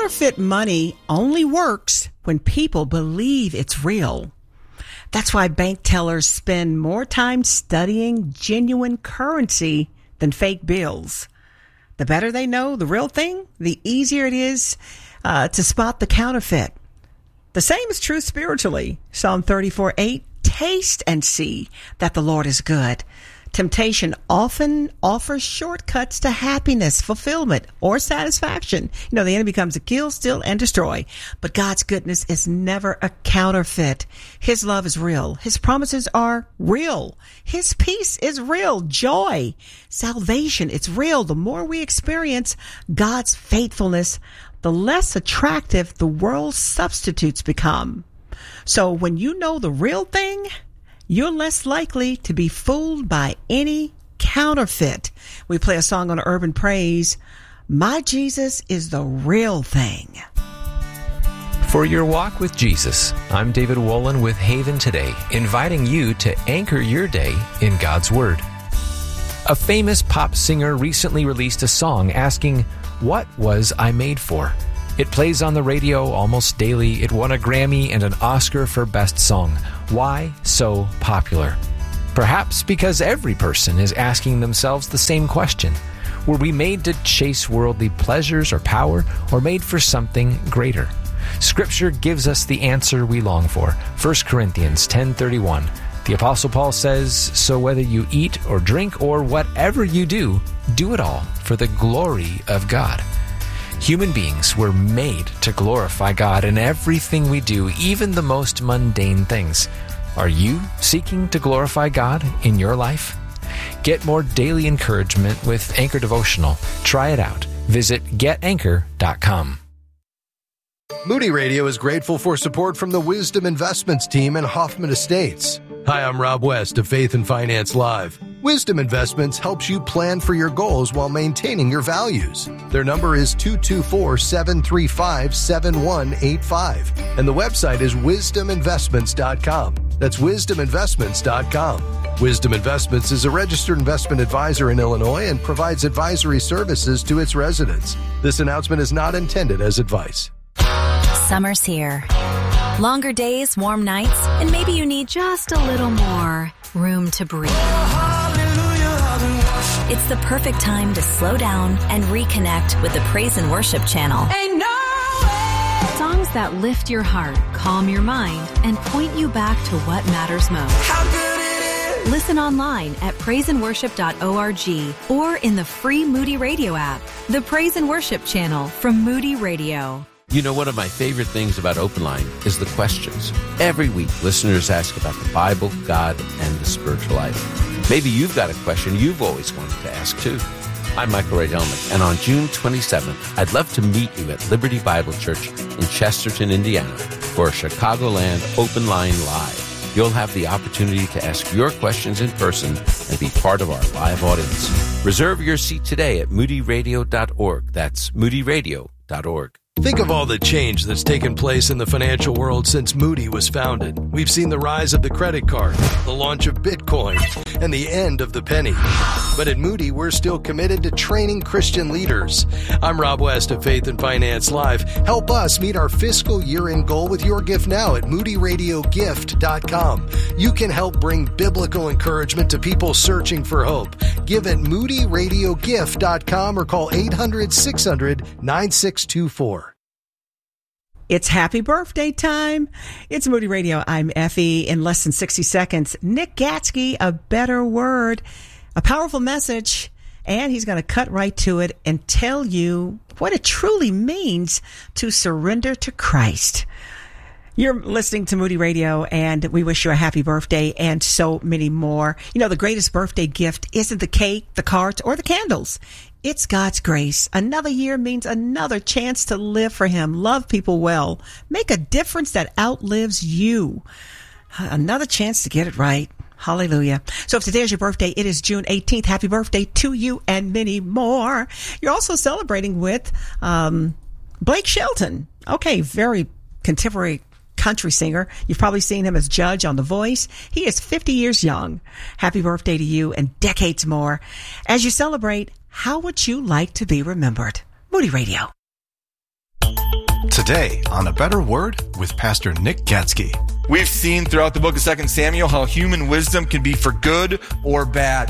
Counterfeit money only works when people believe it's real. That's why bank tellers spend more time studying genuine currency than fake bills. The better they know the real thing, the easier it is to spot the counterfeit. The same is true spiritually. Psalm 34:8, taste and see that the Lord is good. Temptation often offers shortcuts to happiness, fulfillment, or satisfaction. You know, the enemy comes to kill, steal, and destroy. But God's goodness is never a counterfeit. His love is real. His promises are real. His peace is real. Joy, salvation, it's real. The more we experience God's faithfulness, the less attractive the world's substitutes become. So when you know the real thing, you're less likely to be fooled by any counterfeit. We play a song on Urban Praise. My Jesus is the real thing. For your walk with Jesus, I'm David Wolin with Haven Today, inviting you to anchor your day in God's Word. A famous pop singer recently released a song asking, "What was I made for?" It plays on the radio almost daily. It won a Grammy and an Oscar for Best Song. Why so popular? Perhaps because every person is asking themselves the same question. Were we made to chase worldly pleasures or power, or made for something greater? Scripture gives us the answer we long for. 1 Corinthians 10:31. The Apostle Paul says, "So whether you eat or drink or whatever you do, do it all for the glory of God." Human beings were made to glorify God in everything we do, even the most mundane things. Are you seeking to glorify God in your life? Get more daily encouragement with Anchor Devotional. Try it out. Visit getanchor.com. Moody Radio is grateful for support from the Wisdom Investments team and Hoffman Estates. Hi, I'm Rob West of Faith and Finance Live. Wisdom Investments helps you plan for your goals while maintaining your values. Their number is 224-735-7185. And the website is wisdominvestments.com. That's wisdominvestments.com. Wisdom Investments is a registered investment advisor in Illinois and provides advisory services to its residents. This announcement is not intended as advice. Summer's here. Longer days, warm nights, and maybe you need just a little more room to breathe. It's the perfect time to slow down and reconnect with the Praise and Worship channel. Songs that lift your heart, calm your mind, and point you back to what matters most. Listen online at praiseandworship.org or in the free Moody Radio app. The Praise and Worship channel from Moody Radio. You know, one of my favorite things about Open Line is the questions. Every week, listeners ask about the Bible, God, and the spiritual life. Maybe you've got a question you've always wanted to ask, too. I'm Michael Ray Delmick, and on June 27th, I'd love to meet you at Liberty Bible Church in Chesterton, Indiana, for a Chicagoland Open Line Live. You'll have the opportunity to ask your questions in person and be part of our live audience. Reserve your seat today at moodyradio.org. That's moodyradio.org. Think of all the change that's taken place in the financial world since Moody was founded. We've seen the rise of the credit card, the launch of Bitcoin, and the end of the penny. But at Moody, we're still committed to training Christian leaders. I'm Rob West of Faith and Finance Live. Help us meet our fiscal year-end goal with your gift now at moodyradiogift.com. You can help bring biblical encouragement to people searching for hope. Give at moodyradiogift.com or call 800-600-9624. It's happy birthday time. It's Moody Radio. I'm Effie. In less than 60 seconds, Nick Gatsky, A Better Word, a powerful message, and he's going to cut right to it and tell you what it truly means to surrender to Christ. You're listening to Moody Radio, and we wish you a happy birthday and so many more. You know, the greatest birthday gift isn't the cake, the cards, or the candles. It's God's grace. Another year means another chance to live for Him, love people well, make a difference that outlives you. Another chance to get it right. Hallelujah. So if today is your birthday, it is June 18th. Happy birthday to you and many more. You're also celebrating with Blake Shelton. Okay, very contemporary country singer. You've probably seen him as Judge on The Voice. He is 50 years young. Happy birthday to you and decades more. As you celebrate, how would you like to be remembered? Moody Radio. Today on A Better Word with Pastor Nick Gatsky. We've seen throughout the book of 2 Samuel how human wisdom can be for good or bad.